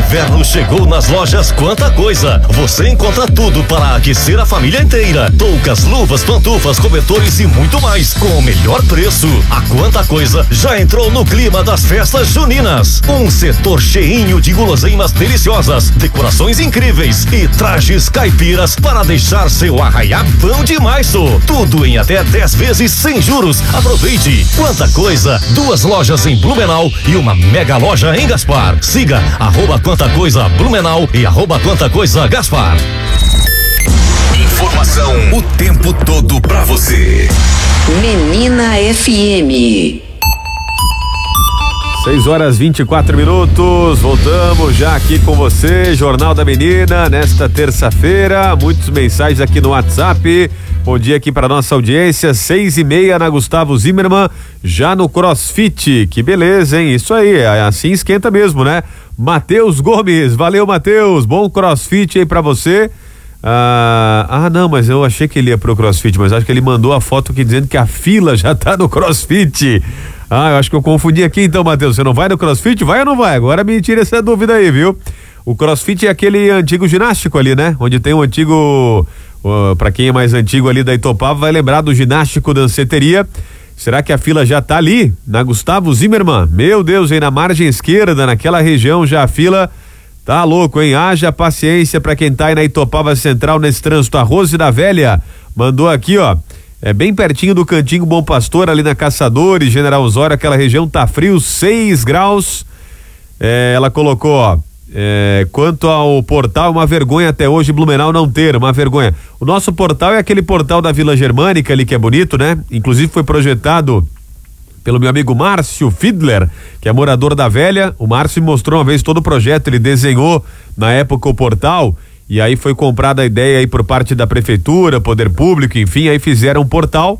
inverno chegou nas lojas Quanta Coisa. Você encontra tudo para aquecer a família inteira. Toucas, luvas, pantufas, cobertores e muito mais com o melhor preço. A Quanta Coisa já entrou no clima das festas juninas. Um setor cheinho de guloseimas deliciosas, decorações incríveis e trajes caipiras para deixar seu arraiá bom demais. Tudo em até 10 vezes sem juros. Aproveite. Quanta Coisa, 2 lojas em Blumenau e uma mega loja em Gaspar. Siga @Quanta Coisa Blumenau e @Quanta Coisa Gaspar. Informação o tempo todo pra você. Menina FM. 6h24. Voltamos já aqui com você, Jornal da Menina, nesta terça-feira. Muitas mensagens aqui no WhatsApp. Bom dia aqui para nossa audiência. 6h30 na Gustavo Zimmermann, já no CrossFit. Que beleza, hein? Isso aí, assim esquenta mesmo, né? Matheus Gomes, valeu, Matheus. Bom CrossFit aí pra você. Não, mas eu achei que ele ia pro CrossFit, mas acho que ele mandou a foto aqui dizendo que a fila já tá no CrossFit. Eu acho que eu confundi aqui então, Matheus. Você não vai no CrossFit? Vai ou não vai? Agora me tira essa dúvida aí, viu? O CrossFit é aquele antigo ginástico ali, né? Onde tem um antigo, pra quem é mais antigo ali da Itopava, vai lembrar do ginástico danceteria. Será que a fila já tá ali? Na Gustavo Zimmermann? Meu Deus, aí na margem esquerda, naquela região já a fila tá louco, hein? Haja paciência pra quem tá aí na Itopava Central nesse trânsito. A Rose da Velha mandou aqui, ó. É bem pertinho do Cantinho Bom Pastor, ali na Caçadores, General Osório, aquela região tá frio, 6 graus. Ela colocou, ó. Quanto ao portal, uma vergonha até hoje Blumenau não ter, uma vergonha. O nosso portal é aquele portal da Vila Germânica ali que é bonito, né? Inclusive foi projetado pelo meu amigo Márcio Fiedler, que é morador da Velha. O Márcio me mostrou uma vez todo o projeto, ele desenhou na época o portal. E aí foi comprada a ideia aí por parte da prefeitura, poder público, enfim, aí fizeram um portal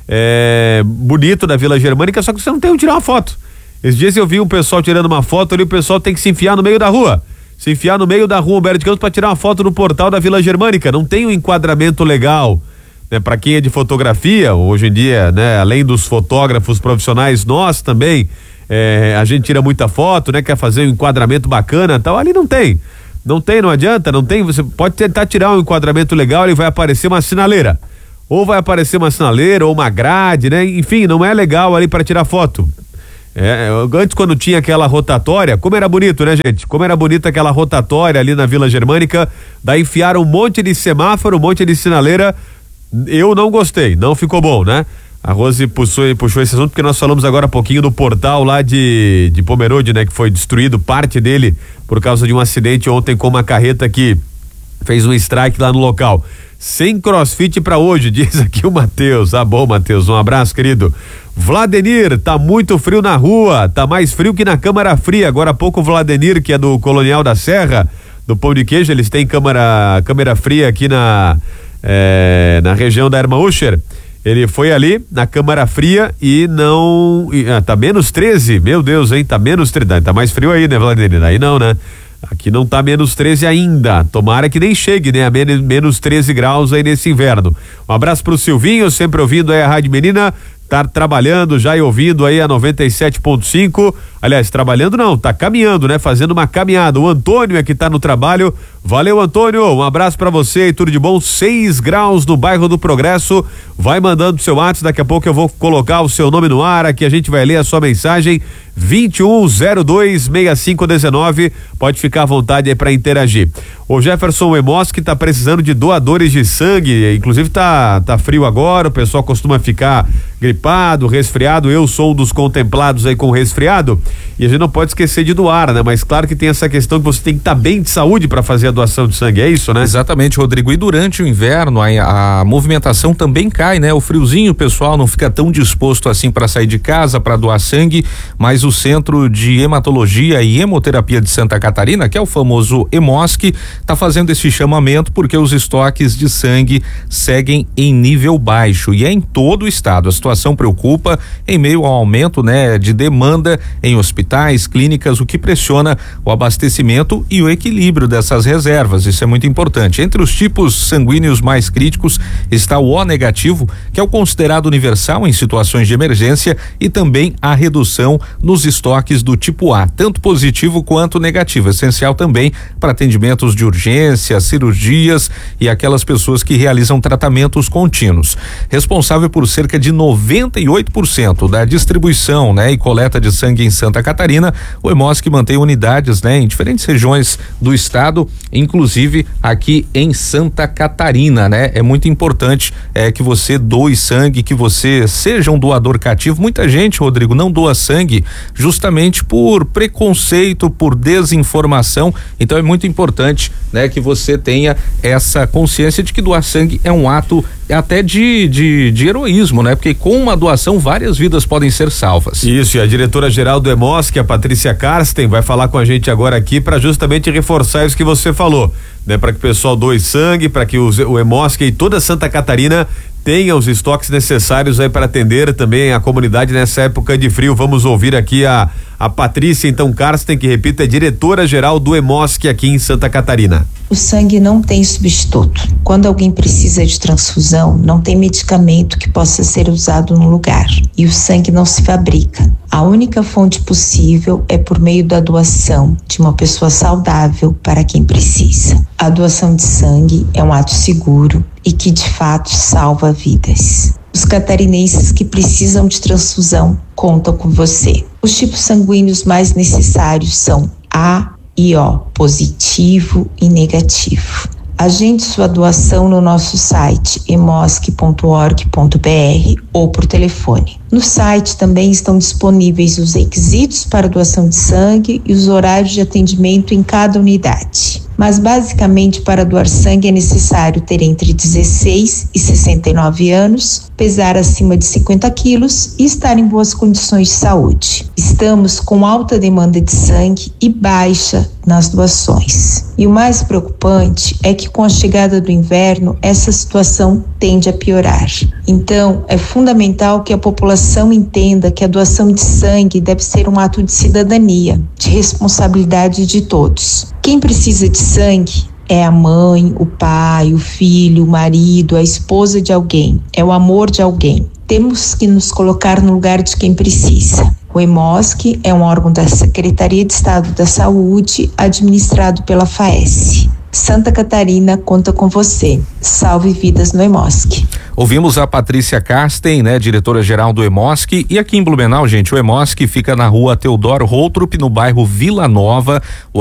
bonito da Vila Germânica, só que você não tem onde tirar uma foto. Esses dias eu vi um pessoal tirando uma foto ali, o pessoal tem que se enfiar no meio da rua. Se enfiar no meio da rua Humberto de Campos para tirar uma foto no portal da Vila Germânica. Não tem um enquadramento legal, né? Para quem é de fotografia, hoje em dia, né? Além dos fotógrafos profissionais, nós também, a gente tira muita foto, né? Quer fazer um enquadramento bacana e tal, ali não tem. Não adianta, não tem, você pode tentar tirar um enquadramento legal, ele vai aparecer uma sinaleira, ou uma grade, né? Enfim, não é legal ali para tirar foto. Antes, quando tinha aquela rotatória, como era bonito, né, gente? Como era bonita aquela rotatória ali na Vila Germânica, daí enfiaram um monte de semáforo, um monte de sinaleira. Eu não gostei, não ficou bom, né? A Rose puxou esse assunto porque nós falamos agora há pouquinho do portal lá de Pomerode, né? Que foi destruído, parte dele, por causa de um acidente ontem com uma carreta que fez um strike lá no local. Sem CrossFit pra hoje, diz aqui o Matheus. Bom, Matheus, um abraço, querido. Vladenir, tá muito frio na rua, tá mais frio que na Câmara Fria. Agora há pouco o Vladenir, que é do Colonial da Serra, do Pão de Queijo, eles têm câmara fria aqui na região da Erma Usher. Ele foi ali na Câmara Fria e não... tá menos 13, meu Deus, hein? Tá menos 13, tá mais frio aí, né, Vladimir? Aí não, né? Aqui não tá menos 13 ainda, tomara que nem chegue, né? A menos 13 graus aí nesse inverno. Um abraço pro Silvinho, sempre ouvindo aí a Rádio Menina, tá trabalhando já e ouvindo aí a 97.5, aliás, trabalhando não, tá caminhando, né? Fazendo uma caminhada. O Antônio é que tá no trabalho. Valeu, Antônio, um abraço pra você e tudo de bom. 6 graus no bairro do Progresso. Vai mandando seu WhatsApp, daqui a pouco eu vou colocar o seu nome no ar, aqui a gente vai ler a sua mensagem. 21026519, pode ficar à vontade aí pra interagir. O Jefferson Emoski tá precisando de doadores de sangue, inclusive tá frio agora, o pessoal costuma ficar gripado, resfriado. Eu sou um dos contemplados aí com resfriado e a gente não pode esquecer de doar, né? Mas claro que tem essa questão que você tem que estar bem de saúde para fazer a doação de sangue, é isso, né? Exatamente, Rodrigo, e durante o inverno a movimentação também cai, né? O friozinho, o pessoal não fica tão disposto assim para sair de casa para doar sangue, mas o Centro de Hematologia e Hemoterapia de Santa Catarina, que é o famoso Emoski, tá fazendo esse chamamento porque os estoques de sangue seguem em nível baixo e é em todo o estado. A situação preocupa em meio ao aumento, né, de demanda em hospitais, hospitais, clínicas, o que pressiona o abastecimento e o equilíbrio dessas reservas. Isso é muito importante. Entre os tipos sanguíneos mais críticos está o O negativo, que é o considerado universal em situações de emergência, e também a redução nos estoques do tipo A, tanto positivo quanto negativo, essencial também para atendimentos de urgência, cirurgias e aquelas pessoas que realizam tratamentos contínuos. Responsável por cerca de 98% da distribuição, né, e coleta de sangue em Santa Catarina, o Hemosk mantém unidades, né, em diferentes regiões do estado, inclusive aqui em Santa Catarina, né? É muito importante que você doe sangue, que você seja um doador cativo. Muita gente, Rodrigo, não doa sangue justamente por preconceito, por desinformação. Então é muito importante, né, que você tenha essa consciência de que doar sangue é um ato até de heroísmo, né? Porque com uma doação várias vidas podem ser salvas. Isso, e a diretora-geral do Hemosk, a Patrícia Karsten, vai falar com a gente agora aqui para justamente reforçar isso que você falou, né? Para que o pessoal doe sangue, para que o Hemosk e toda Santa Catarina tenha os estoques necessários aí para atender também a comunidade nessa época de frio. Vamos ouvir aqui a Patrícia, então, Karsten, que, repita, é diretora-geral do Hemosk aqui em Santa Catarina. O sangue não tem substituto. Quando alguém precisa de transfusão, não tem medicamento que possa ser usado no lugar. E o sangue não se fabrica. A única fonte possível é por meio da doação de uma pessoa saudável para quem precisa. A doação de sangue é um ato seguro e que de fato salva vidas. Os catarinenses que precisam de transfusão contam com você. Os tipos sanguíneos mais necessários são A e O, positivo e negativo. Agende sua doação no nosso site hemosk.org.br ou por telefone. No site também estão disponíveis os requisitos para doação de sangue e os horários de atendimento em cada unidade. Mas basicamente, para doar sangue é necessário ter entre 16 e 69 anos, pesar acima de 50 quilos e estar em boas condições de saúde. Estamos com alta demanda de sangue e baixa nas doações. E o mais preocupante é que com a chegada do inverno, essa situação tende a piorar. Então, é fundamental que a população entenda que a doação de sangue deve ser um ato de cidadania, de responsabilidade de todos. Quem precisa de sangue é a mãe, o pai, o filho, o marido, a esposa de alguém, é o amor de alguém. Temos que nos colocar no lugar de quem precisa. O Hemosk é um órgão da Secretaria de Estado da Saúde, administrado pela FAES. Santa Catarina conta com você. Salve vidas no Hemosk. Ouvimos a Patrícia Karsten, né, diretora-geral do Hemosk. E aqui em Blumenau, gente, o Hemosk fica na rua Teodoro Holtrup, no bairro Vila Nova.